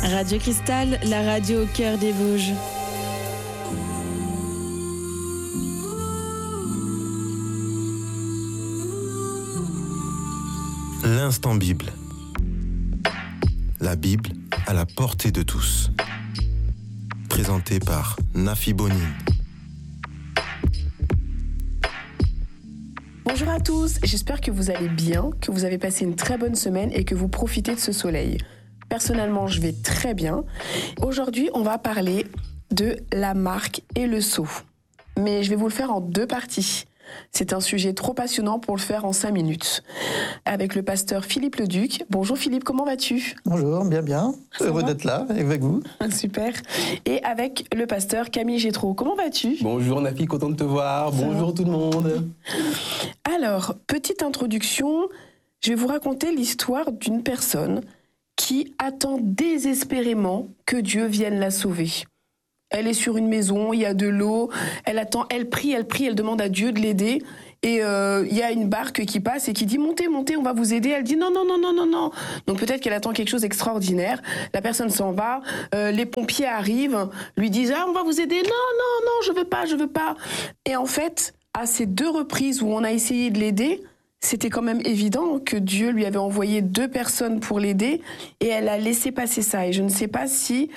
Radio Cristal, la radio au cœur des Vosges. L'instant Bible. La Bible à la portée de tous. Présenté par Nafi Bonine. Bonjour à tous, j'espère que vous allez bien, que vous avez passé une très bonne semaine et que vous profitez de ce soleil. Personnellement, je vais très bien. Aujourd'hui, on va parler de la marque et le sceau. Mais je vais vous le faire en 2 parties. C'est un sujet trop passionnant pour le faire en 5 minutes. Avec le pasteur Philippe Leduc. Bonjour Philippe, comment vas-tu ? Bonjour, bien. Heureux d'être là avec vous. Super. Et avec le pasteur Camille Gétraud. Comment vas-tu ? Bonjour Nafi, content de te voir. Bonjour tout le monde. Alors, petite introduction, je vais vous raconter l'histoire d'une personne qui attend désespérément que Dieu vienne la sauver. Elle est sur une maison, il y a de l'eau, elle attend, elle prie, elle demande à Dieu de l'aider. Et il y a une barque qui passe et qui dit « Montez, on va vous aider ». Elle dit « Non ». Donc peut-être qu'elle attend quelque chose d'extraordinaire. La personne s'en va, les pompiers arrivent, lui disent « Ah, on va vous aider ». « Non, je veux pas ». Et en fait, à ces 2 reprises où on a essayé de l'aider, c'était quand même évident que Dieu lui avait envoyé 2 personnes pour l'aider et elle a laissé passer ça. Et je ne sais pas si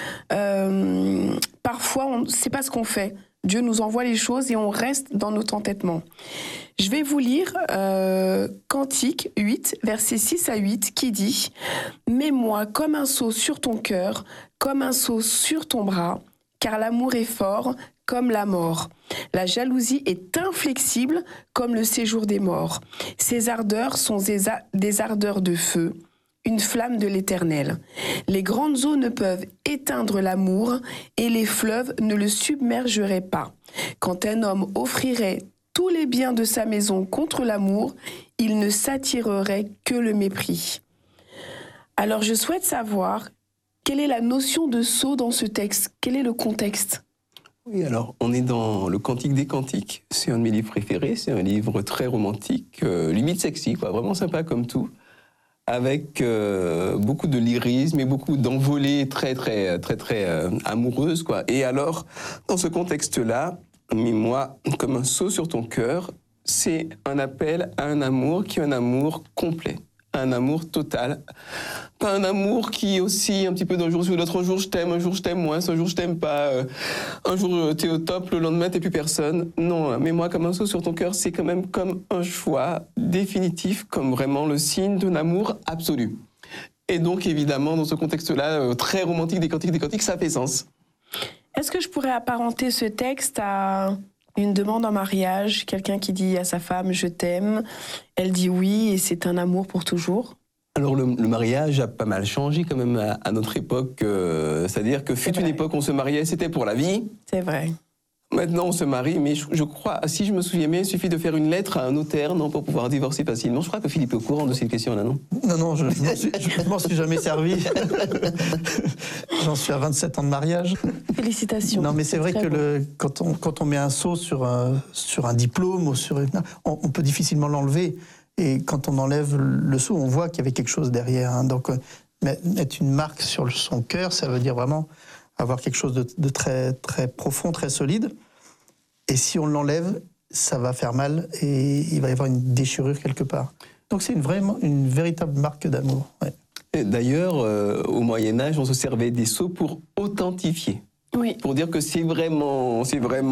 parfois on ne sait pas ce qu'on fait. Dieu nous envoie les choses et on reste dans notre entêtement. Je vais vous lire Cantique 8, versets 6 à 8, qui dit « Mets-moi comme un sceau sur ton cœur, comme un sceau sur ton bras, car l'amour est fort comme la mort. La jalousie est inflexible comme le séjour des morts. Ses ardeurs sont des ardeurs de feu, une flamme de l'Éternel. Les grandes eaux ne peuvent éteindre l'amour et les fleuves ne le submergeraient pas. Quand un homme offrirait tous les biens de sa maison contre l'amour, il ne s'attirerait que le mépris. » Alors je souhaite savoir, quelle est la notion de sceau dans ce texte ? Quel est le contexte ? Oui, alors on est dans le Cantique des Cantiques. C'est un de mes livres préférés. C'est un livre très romantique, limite sexy, quoi, vraiment sympa comme tout, avec beaucoup de lyrisme et beaucoup d'envolées très amoureuses, quoi. Et alors, dans ce contexte-là, mets-moi comme un sceau sur ton cœur, c'est un appel à un amour qui est un amour complet. Un amour total, pas un amour qui oscille un petit peu d'un jour sur l'autre. Un jour je t'aime, un jour je t'aime moins, un jour je t'aime pas, un jour t'es au top, le lendemain t'es plus personne. Non, mets-moi comme un sceau sur ton cœur, c'est quand même comme un choix définitif, comme vraiment le signe d'un amour absolu. Et donc évidemment, dans ce contexte-là, très romantique des cantiques, ça fait sens. Est-ce que je pourrais apparenter ce texte à une demande en mariage, quelqu'un qui dit à sa femme « je t'aime », elle dit oui et c'est un amour pour toujours? Alors le mariage a pas mal changé quand même à notre époque, c'est-à-dire que fut une époque où on se mariait, c'était pour la vie. C'est vrai. Maintenant on se marie, mais je crois, si je me souviens bien, il suffit de faire une lettre à un notaire, non, pour pouvoir divorcer facilement. Je crois que Philippe est au courant de cette question-là, non? Non, je m'en suis jamais servi. J'en suis à 27 ans de mariage. Félicitations. Non, mais c'est vrai que quand on met un sceau sur un diplôme, ou on peut difficilement l'enlever. Et quand on enlève le sceau, on voit qu'il y avait quelque chose derrière. Hein. Donc, mettre une marque sur son cœur, ça veut dire vraiment avoir quelque chose de très, très profond, très solide. Et si on l'enlève, ça va faire mal et il va y avoir une déchirure quelque part. Donc c'est vraiment une véritable marque d'amour. Ouais. D'ailleurs, au Moyen-Âge, on se servait des sceaux pour authentifier. Oui. Pour dire que c'est vraiment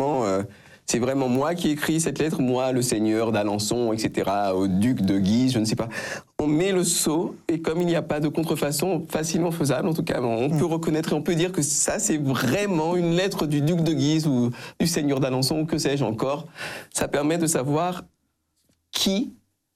moi qui ai écrit cette lettre, moi, le seigneur d'Alençon, etc., au duc de Guise, je ne sais pas. On met le sceau, et comme il n'y a pas de contrefaçon facilement faisable, en tout cas, on peut reconnaître et on peut dire que ça, c'est vraiment une lettre du duc de Guise ou du seigneur d'Alençon, ou que sais-je encore. Ça permet de savoir qui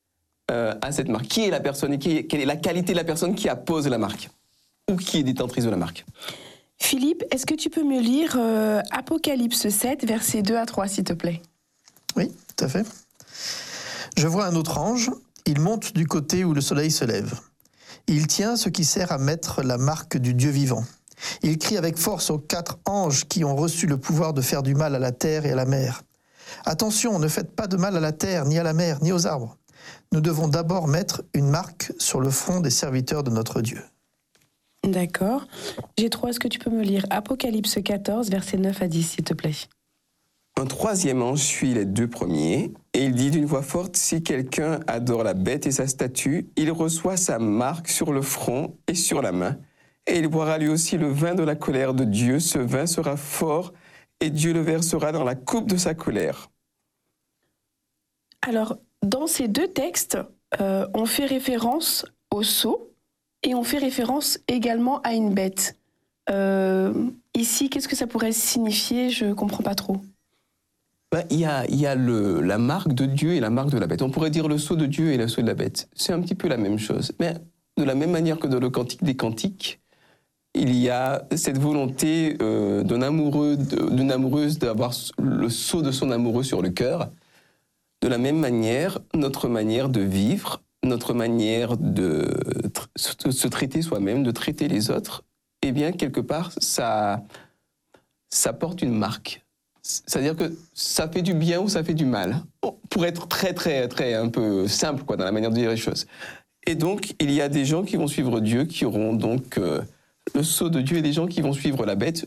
a cette marque, qui est la personne, et quelle est la qualité de la personne qui appose la marque, ou qui est détentrice de la marque. Philippe, est-ce que tu peux me lire Apocalypse 7, versets 2 à 3, s'il te plaît? Oui, tout à fait. Je vois un autre ange, il monte du côté où le soleil se lève. Il tient ce qui sert à mettre la marque du Dieu vivant. Il crie avec force aux 4 anges qui ont reçu le pouvoir de faire du mal à la terre et à la mer. Attention, ne faites pas de mal à la terre, ni à la mer, ni aux arbres. Nous devons d'abord mettre une marque sur le front des serviteurs de notre Dieu. D'accord. G3, est-ce que tu peux me lire Apocalypse 14, versets 9 à 10, s'il te plaît? Un troisième ange suit les deux premiers, et il dit d'une voix forte, si quelqu'un adore la bête et sa statue, il reçoit sa marque sur le front et sur la main, et il boira lui aussi le vin de la colère de Dieu. Ce vin sera fort, et Dieu le versera dans la coupe de sa colère. Alors, dans ces deux textes, on fait référence au sceau et on fait référence également à une bête. Ici, qu'est-ce que ça pourrait signifier? Je ne comprends pas trop. Il y a la marque de Dieu et la marque de la bête. On pourrait dire le sceau de Dieu et le sceau de la bête. C'est un petit peu la même chose. Mais de la même manière que dans le Cantique des Cantiques, il y a cette volonté d'une amoureuse d'avoir le sceau de son amoureux sur le cœur. De la même manière, notre manière de vivre, notre manière de se traiter soi-même, de traiter les autres, eh bien, quelque part, ça porte une marque. C'est-à-dire que ça fait du bien ou ça fait du mal, pour être très, très, très un peu simple dans la manière de dire les choses. Et donc, il y a des gens qui vont suivre Dieu, qui auront donc le sceau de Dieu, et des gens qui vont suivre la bête.